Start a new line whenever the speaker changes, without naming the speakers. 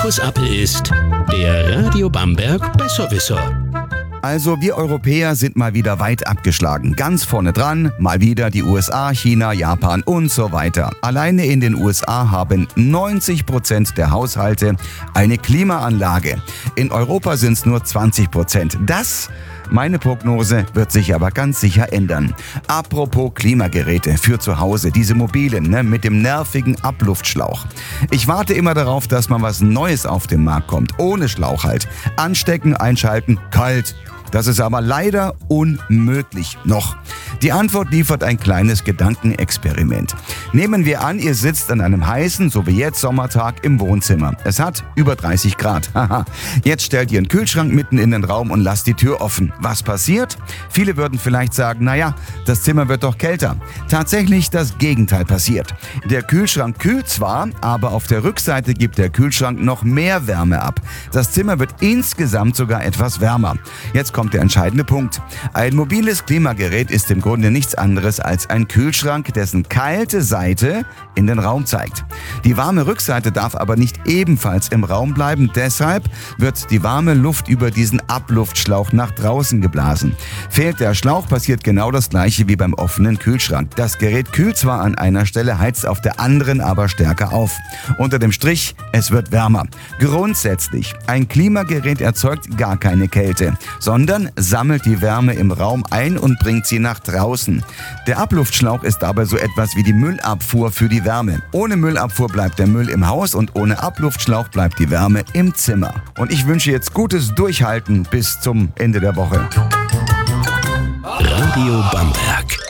Woches Up ist der Radio Bamberg Besserwisser.
Also wir Europäer sind mal wieder weit abgeschlagen. Ganz vorne dran, mal wieder die USA, China, Japan und so weiter. Alleine in den USA haben 90% der Haushalte eine Klimaanlage. In Europa sind es nur 20%. Das, meine Prognose, wird sich aber ganz sicher ändern. Apropos Klimageräte für zu Hause, diese mobilen, mit dem nervigen Abluftschlauch. Ich warte immer darauf, dass mal was Neues auf den Markt kommt, ohne Schlauch halt. Anstecken, einschalten, kalt. Das ist aber leider unmöglich noch. Die Antwort liefert ein kleines Gedankenexperiment. Nehmen wir an, ihr sitzt an einem heißen, so wie jetzt Sommertag im Wohnzimmer. Es hat über 30 Grad. Haha. Jetzt stellt ihr einen Kühlschrank mitten in den Raum und lasst die Tür offen. Was passiert? Viele würden vielleicht sagen, naja, das Zimmer wird doch kälter. Tatsächlich das Gegenteil passiert. Der Kühlschrank kühlt zwar, aber auf der Rückseite gibt der Kühlschrank noch mehr Wärme ab. Das Zimmer wird insgesamt sogar etwas wärmer. Jetzt kommt der entscheidende Punkt. Ein mobiles Klimagerät ist im Grunde nichts anderes als ein Kühlschrank, dessen kalte Seite in den Raum zeigt. Die warme Rückseite darf aber nicht ebenfalls im Raum bleiben, deshalb wird die warme Luft über diesen Abluftschlauch nach draußen geblasen. Fehlt der Schlauch, passiert genau das gleiche wie beim offenen Kühlschrank. Das Gerät kühlt zwar an einer Stelle, heizt auf der anderen aber stärker auf. Unter dem Strich, es wird wärmer. Grundsätzlich, ein Klimagerät erzeugt gar keine Kälte, sondern sammelt die Wärme im Raum ein und bringt sie nach draußen. Der Abluftschlauch ist dabei so etwas wie die Müllabfuhr für die Wärme. Ohne Müllabfuhr bleibt der Müll im Haus und ohne Abluftschlauch bleibt die Wärme im Zimmer. Und ich wünsche jetzt gutes Durchhalten bis zum Ende der Woche.
Radio Bamberg.